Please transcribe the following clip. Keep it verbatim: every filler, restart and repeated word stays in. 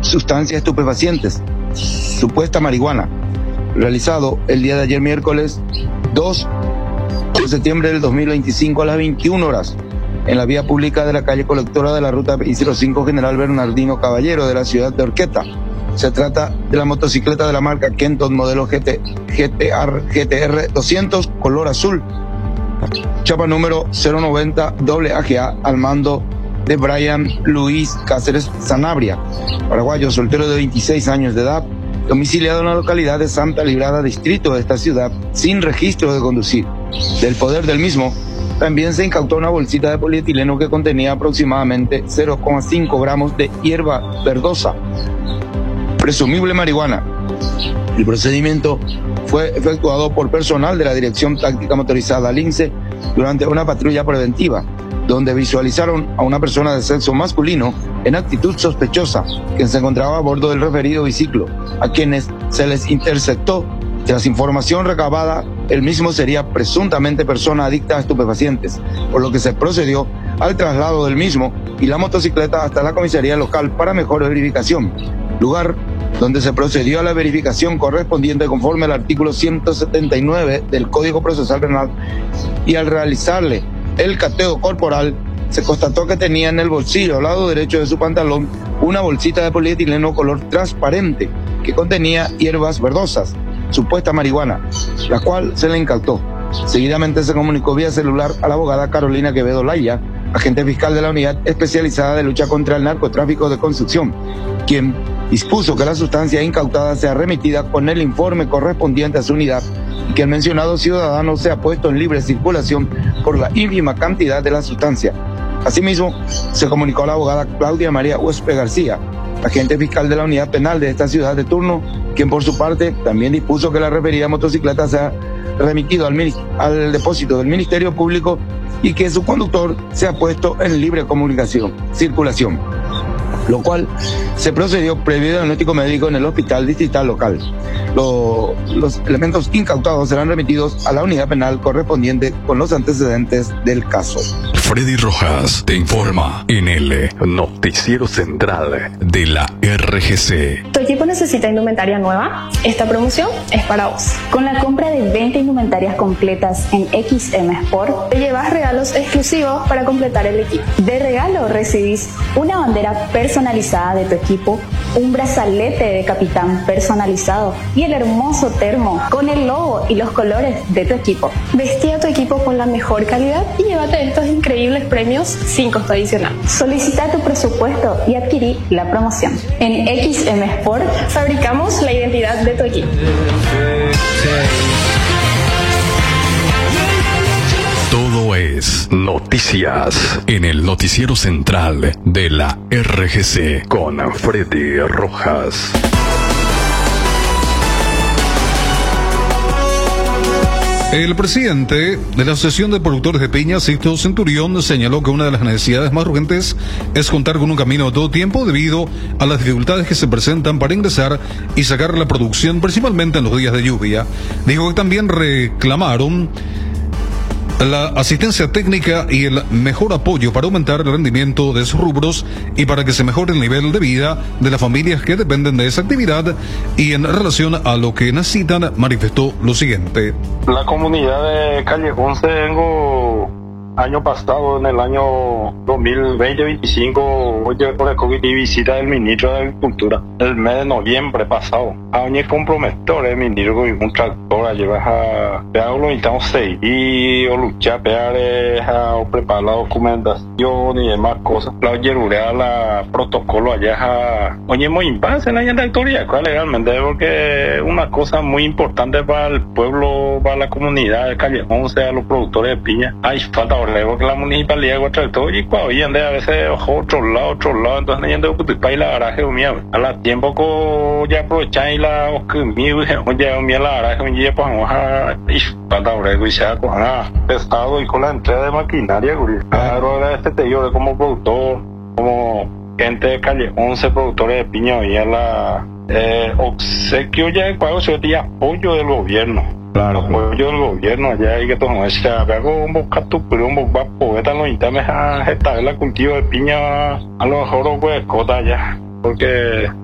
sustancias estupefacientes, supuesta marihuana, realizado el día de ayer miércoles dos de septiembre del dos mil veinticinco a las veintiuna horas en la vía pública de la calle colectora de la ruta I cero cinco General Bernardino Caballero de la ciudad de Orqueta. Se trata de la motocicleta de la marca Kenton modelo G T, G T R, G T R doscientos color azul, chapa número cero noventa A G A al mando de Brian Luis Cáceres Sanabria, paraguayo, soltero de veintiséis años de edad, domiciliado en la localidad de Santa Librada, distrito de esta ciudad, sin registro de conducir. Del poder del mismo, también se incautó una bolsita de polietileno que contenía aproximadamente cero coma cinco gramos de hierba verdosa, presumible marihuana. El procedimiento fue efectuado por personal de la Dirección Táctica Motorizada Lince durante una patrulla preventiva, donde visualizaron a una persona de sexo masculino en actitud sospechosa, quien se encontraba a bordo del referido biciclo, a quienes se les interceptó. Tras información recabada, el mismo sería presuntamente persona adicta a estupefacientes, por lo que se procedió al traslado del mismo y la motocicleta hasta la comisaría local para mejor verificación, lugar donde se procedió a la verificación correspondiente conforme al artículo ciento setenta y nueve del Código Procesal Penal, y al realizarle el cateo corporal se constató que tenía en el bolsillo al lado derecho de su pantalón una bolsita de polietileno color transparente que contenía hierbas verdosas, supuesta marihuana, la cual se le incautó. Seguidamente se comunicó vía celular a la abogada Carolina Quevedo Laya, agente fiscal de la Unidad Especializada de Lucha contra el Narcotráfico de Construcción, quien dispuso que la sustancia incautada sea remitida con el informe correspondiente a su unidad y que el mencionado ciudadano sea puesto en libre circulación por la ínfima cantidad de la sustancia. Asimismo, se comunicó a la abogada Claudia María Huespe García, agente fiscal de la unidad penal de esta ciudad de turno, quien por su parte también dispuso que la referida motocicleta sea remitido al, al depósito del Ministerio Público y que su conductor sea puesto en libre comunicación, circulación, lo cual se procedió previo diagnóstico médico en el hospital distrital local. Lo, los elementos incautados serán remitidos a la unidad penal correspondiente con los antecedentes del caso. Freddy Rojas te informa en el Noticiero Central de la R G C. ¿Tu equipo necesita indumentaria nueva? Esta promoción es para vos. Con la compra de veinte indumentarias completas en X M Sport, te llevas regalos exclusivos para completar el equipo. De regalo recibís una bandera personalizada de tu equipo, un brazalete de capitán personalizado y el hermoso termo con el logo y los colores de tu equipo. Vestí a tu equipo con la mejor calidad y llévate estos increíbles premios sin costo adicional. Solicita tu presupuesto y adquirí la promoción. En X M Sport fabricamos la identidad de tu equipo. Todo es noticias en el Noticiero Central de la R G C con Freddy Rojas. El presidente de la Asociación de Productores de Piña, Sixto Centurión, señaló que una de las necesidades más urgentes es contar con un camino de todo tiempo debido a las dificultades que se presentan para ingresar y sacar la producción, principalmente en los días de lluvia. Dijo que también reclamaron la asistencia técnica y el mejor apoyo para aumentar el rendimiento de sus rubros y para que se mejore el nivel de vida de las familias que dependen de esa actividad. Y en relación a lo que necesitan, manifestó lo siguiente. La comunidad de Callejón Sengo, año pasado, en el año dos mil veinte veinticinco, oye, por el COVID y visita del ministro de Agricultura el mes de noviembre pasado. A un comprometedor, el ministro con un tractor, a llevar a pegar lo intentamos seguir o luchar, pegar a preparar la documentación y demás cosas. La oyerurea, la protocolo allá, a oye, muy impase en la tractoría, legalmente, porque es una cosa muy importante para el pueblo, para la comunidad de Callejón, o sea, los productores de piña. Hay falta porque la municipalidad de tractor y cuando hoy en día a veces ojo otro lado otro lado entonces no yendo a ir la garaje o mía a la tiempo que ya aprovechan y la o que mío ya mía la garaje un día pues vamos a y falta brego y sea con ah pesado y con la entrega de maquinaria claro era este te yo como productor como gente de calle once productores de piña y a la eh, obsequio ya de pago se tiene apoyo del gobierno. Claro, apoyo del gobierno allá hay que tomar ese hago un bocato pero un boca poeta no intame a gestar la cultivo de piña a lo mejor o pues cota allá porque